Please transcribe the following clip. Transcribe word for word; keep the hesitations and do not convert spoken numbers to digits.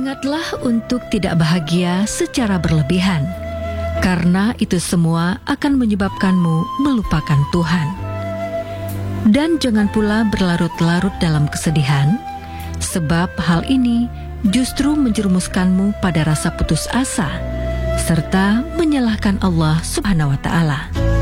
Ingatlah untuk tidak bahagia secara berlebihan, karena itu semua akan menyebabkanmu melupakan Tuhan. Dan jangan pula berlarut-larut dalam kesedihan, sebab hal ini justru menjerumuskanmu pada rasa putus asa, serta menyalahkan Allah Subhanahu wa Ta'ala.